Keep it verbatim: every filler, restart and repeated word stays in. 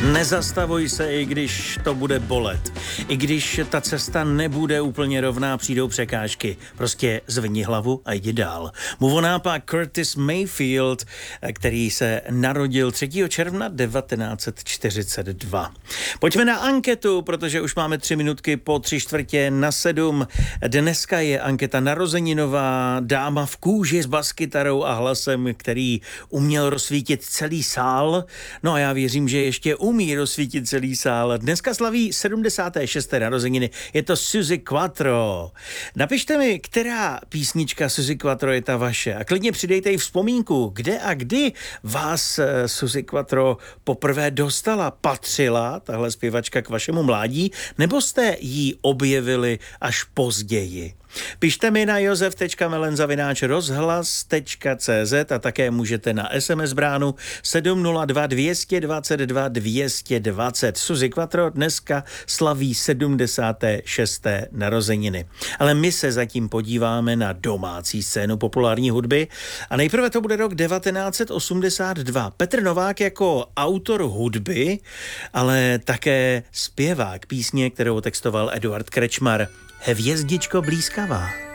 Nezastavuj se, i když to bude bolet. I když ta cesta nebude úplně rovná, přijdou překážky. Prostě zvedni hlavu a jdi dál. Muvonápa Curtis Mayfield, který se narodil třetího června devatenáct set čtyřicet dva. Pojďme na anketu, protože už máme tři minutky po tři čtvrtě na sedm. Dneska je anketa narozeninová, dáma v kůži s baskytarou a hlasem, který uměl rozsvítit celý sál. No a já věřím, že ještě umí rozsvítit celý sál. Dneska slaví sedmdesáté šesté narozeniny. Je to Suzi Quatro. Napište mi, která písnička Suzi Quatro je ta vaše. A klidně přidejte i vzpomínku, kde a kdy vás Suzi Quatro poprvé dostala, patřila tahle zpěvačka k vašemu mládí, nebo jste ji objevili až později. Pište mi na josef tečka melen zavináč rozhlas tečka cé zet a také můžete na es em es bránu sedm nula dva dvě dva dva dvě dva nula. Suzi Quatro dneska slaví sedmdesáté šesté narozeniny. Ale my se zatím podíváme na domácí scénu populární hudby a nejprve to bude rok devatenáct set osmdesát dva. Petr Novák jako autor hudby, ale také zpěvák písně, kterou textoval Eduard Krečmar. Hvězdičko blízkavá.